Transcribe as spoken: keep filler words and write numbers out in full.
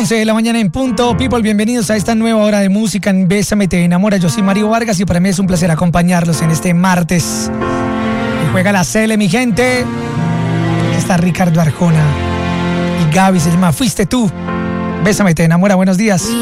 once de la mañana en punto. People, bienvenidos a esta nueva hora de música en Bésame Te Enamora. Yo soy Mario Vargas y para mí es un placer acompañarlos en este martes. Y juega la Cele, mi gente. Aquí está Ricardo Arjona y Gaby se llama Fuiste Tú. Bésame Te Enamora, buenos días.